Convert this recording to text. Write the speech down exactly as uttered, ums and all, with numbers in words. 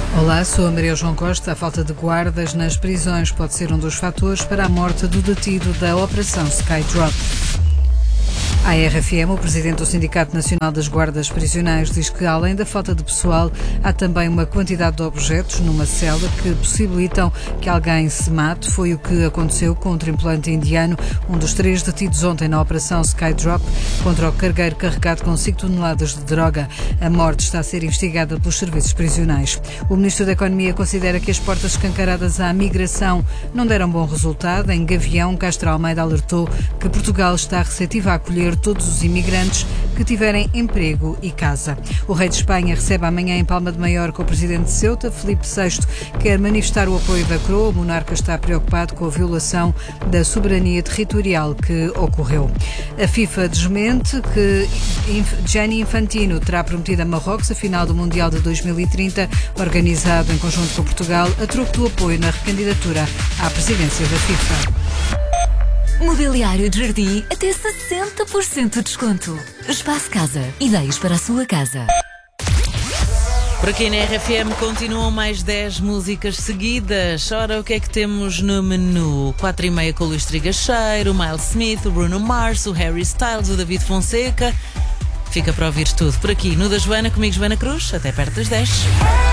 Olá, sou a Maria João Costa. A falta de guardas nas prisões pode ser um dos fatores para a morte do detido da Operação Skydrop. À R F M, o presidente do Sindicato Nacional das Guardas Prisionais diz que, além da falta de pessoal, há também uma quantidade de objetos numa cela que possibilitam que alguém se mate. Foi o que aconteceu com o tripulante indiano, um dos três detidos ontem na Operação Skydrop, contra o cargueiro carregado com cinco toneladas de droga. A morte está a ser investigada pelos serviços prisionais. O Ministro da Economia considera que as portas escancaradas à migração não deram bom resultado. Em Gavião, Castro Almeida alertou que Portugal está receptivo a acolher todos os imigrantes que tiverem emprego e casa. O rei de Espanha recebe amanhã em Palma de Maiorca o presidente de Ceuta. Filipe sexto quer manifestar o apoio da coroa. O monarca está preocupado com a violação da soberania territorial que ocorreu. A FIFA desmente que Gianni Infantino terá prometido a Marrocos a final do Mundial de dois mil e trinta, organizado em conjunto com Portugal, a troco do apoio na recandidatura à presidência da FIFA. Mobiliário de jardim até sessenta por cento de desconto. Espaço Casa. Ideias para a sua casa. Por aqui na R F M continuam mais dez músicas seguidas. Ora, o que é que temos no menu? quatro e meia com o Luís Trigacheiro, o Miles Smith, o Bruno Mars, o Harry Styles, o David Fonseca. Fica para ouvir tudo por aqui no da Joana, comigo Joana Cruz, até perto das dez.